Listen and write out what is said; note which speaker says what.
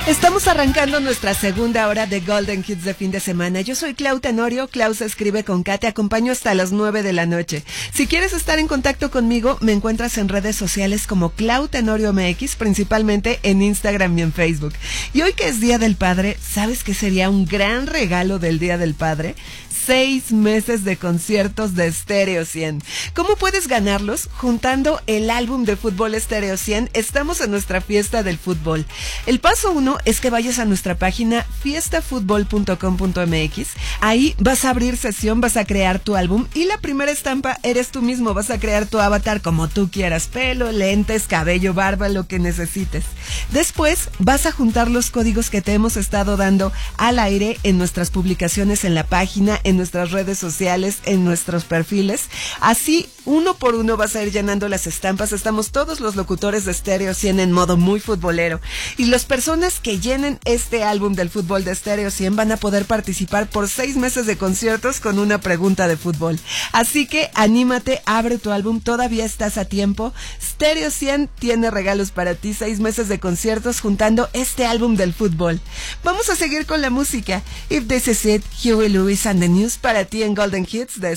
Speaker 1: Estamos arrancando nuestra segunda hora de Golden Hits de fin de semana. Yo soy Clau Tenorio, Clau se escribe con K, te acompaño hasta las 9 de la noche. Si quieres estar en contacto conmigo, me encuentras en redes sociales como Clau Tenorio MX, principalmente en Instagram y en Facebook. Y hoy que es Día del Padre, ¿sabes qué sería un gran regalo del Día del Padre? 6 meses de conciertos de Stereo 100. ¿Cómo puedes ganarlos? Juntando el álbum de fútbol Stereo 100, estamos en nuestra fiesta del fútbol. El paso 1 es que vayas a nuestra página fiestafutbol.com.mx. Ahí vas a abrir sesión, vas a crear tu álbum y la primera estampa eres tú mismo. Vas a crear tu avatar como tú quieras, pelo, lentes, cabello, barba, lo que necesites. Después vas a juntar los códigos que te hemos estado dando al aire en nuestras publicaciones en la página, en nuestras redes sociales, en nuestros perfiles. Así, uno por uno vas a ir llenando las estampas. Estamos todos los locutores de Stereo 100 en modo muy futbolero. Y las personas que llenen este álbum del fútbol de Stereo 100 van a poder participar por 6 meses de conciertos con una pregunta de fútbol. Así que anímate, abre tu álbum, todavía estás a tiempo. Stereo 100 tiene regalos para ti, 6 meses de conciertos juntando este álbum del fútbol. Vamos a seguir con la música. If This Is It, Huey Lewis and the News para ti en Golden Hits de